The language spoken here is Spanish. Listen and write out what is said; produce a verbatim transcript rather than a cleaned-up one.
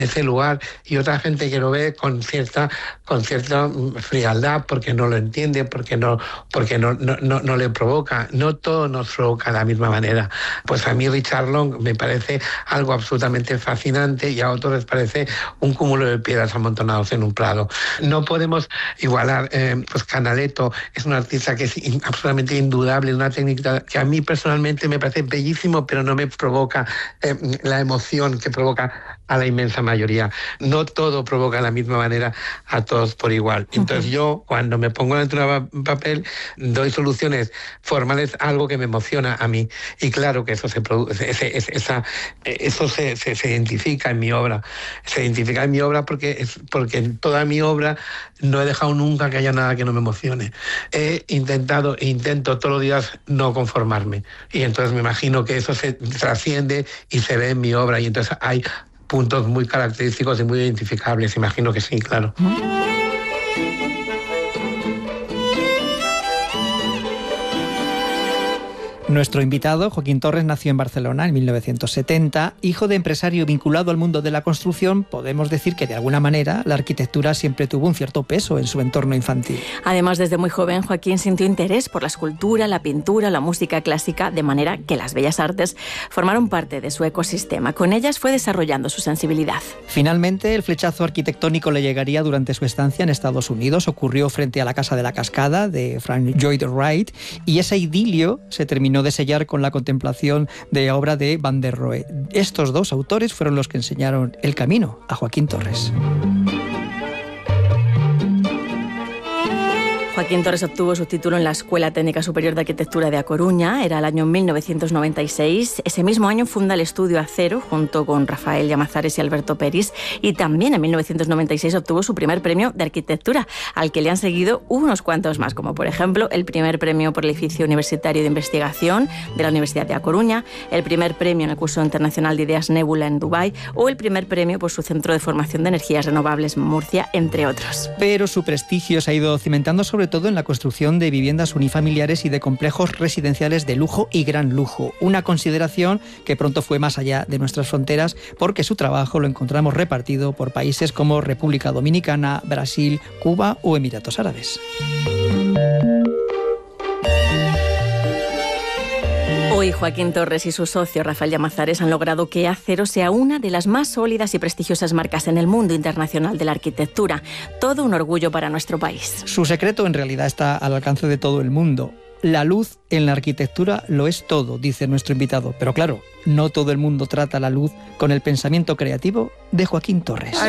ese lugar, y otra gente que lo ve con cierta con cierta frialdad porque no lo entiende, porque no porque no no, no, no le provoca. No todo nos provoca de la misma manera. Pues a mí Richard Long me parece algo absolutamente fascinante y a otros les parece un cúmulo de piedras amontonados en un prado. No podemos igualar, eh, pues Canaletto es un artista que es in, absolutamente indudable, una técnica que a mí personalmente me parece bellísimo, pero no me provoca eh, la emoción que provoca a la inmensa mayoría. No todo provoca de la misma manera a todos por igual. Entonces uh-huh. yo, cuando me pongo dentro de un papel, doy soluciones formales a algo que me emociona a mí. Y claro que eso se produce, ese, ese, esa, eso se, se, se identifica en mi obra. Se identifica en mi obra porque, es, porque en toda mi obra no he dejado nunca que haya nada que no me emocione. He intentado e intento todos los días no conformarme. Y entonces me imagino que eso se trasciende y se ve en mi obra. Y entonces hay puntos muy característicos y muy identificables. Imagino que sí, claro. Nuestro invitado, Joaquín Torres, nació en Barcelona en mil novecientos setenta. Hijo de empresario vinculado al mundo de la construcción, podemos decir que de alguna manera la arquitectura siempre tuvo un cierto peso en su entorno infantil. Además, desde muy joven, Joaquín sintió interés por la escultura, la pintura, la música clásica, de manera que las bellas artes formaron parte de su ecosistema. Con ellas fue desarrollando su sensibilidad. Finalmente, el flechazo arquitectónico le llegaría durante su estancia en Estados Unidos. Ocurrió frente a la Casa de la Cascada de Frank Lloyd Wright, y ese idilio se terminó de sellar con la contemplación de obra de Van der Rohe. Estos dos autores fueron los que enseñaron el camino a Joaquín Torres. Joaquín Torres obtuvo su título en la Escuela Técnica Superior de Arquitectura de A Coruña. Era el año mil novecientos noventa y seis. Ese mismo año funda el Estudio Acero junto con Rafael Llamazares y Alberto Peris. Y también en mil novecientos noventa y seis obtuvo su primer premio de arquitectura, al que le han seguido unos cuantos más, como por ejemplo el primer premio por el edificio universitario de investigación de la Universidad de A Coruña, el primer premio en el curso internacional de ideas Nébula en Dubái o el primer premio por su centro de formación de energías renovables Murcia, entre otros. Pero su prestigio se ha ido cimentando sobre todo en la construcción de viviendas unifamiliares y de complejos residenciales de lujo y gran lujo. Una consideración que pronto fue más allá de nuestras fronteras, porque su trabajo lo encontramos repartido por países como República Dominicana, Brasil, Cuba o Emiratos Árabes. Hoy Joaquín Torres y su socio Rafael Llamazares han logrado que Acero sea una de las más sólidas y prestigiosas marcas en el mundo internacional de la arquitectura. Todo un orgullo para nuestro país. Su secreto en realidad está al alcance de todo el mundo. La luz en la arquitectura lo es todo, dice nuestro invitado. Pero claro, no todo el mundo trata la luz con el pensamiento creativo de Joaquín Torres.